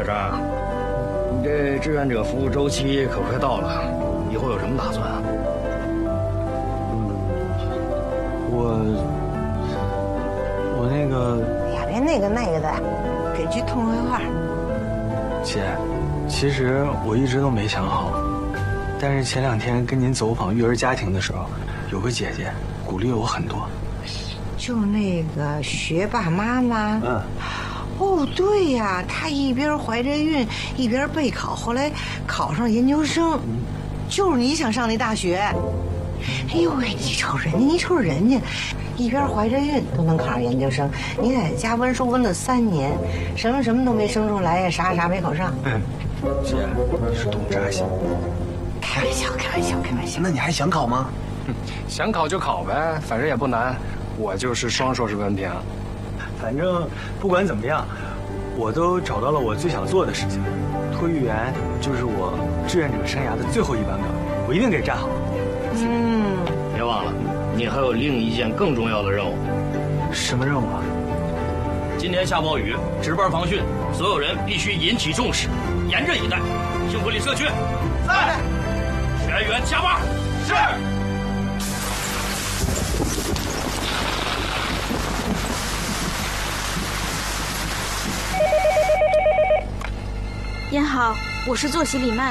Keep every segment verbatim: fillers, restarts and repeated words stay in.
渣，你这志愿者服务周期可快到了，以后有什么打算啊？ 嗯，我我那个…… 哎呀，别那个那个的，给句痛快话。 姐，其实我一直都没想好，但是前两天跟您走访育儿家庭的时候，有个姐姐鼓励我很多。 就那个学霸妈妈。 嗯。 哦，对呀，她一边怀着孕一边备考，后来考上研究生，嗯、就是你想上那大学。哎呦喂，你瞅人家，你瞅人家，一边怀着孕都能考上研究生，你在家温书温了三年，什么什么都没生出来呀，啥啥没考上。 嗯，姐，你是懂扎心。 开玩笑，开玩笑，开玩笑。 那你还想考吗？ 想考就考呗，反正也不难。我就是双硕士文凭。 反正不管怎么样，我都找到了我最想做的事情。托育员就是我志愿者生涯的最后一班岗，我一定给站好。 嗯， 别忘了，你还有另一件更重要的任务。 什么任务啊？ 今天下暴雨，值班防汛，所有人必须引起重视，严阵以待。幸福里社区，在，全员加班。是。 您好，我是作息李曼。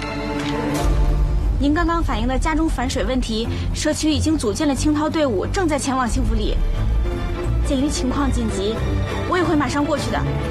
您刚刚反映的家中反水问题，社区已经组建了清涛队伍，正在前往幸福里。鉴于情况紧急，我也会马上过去的。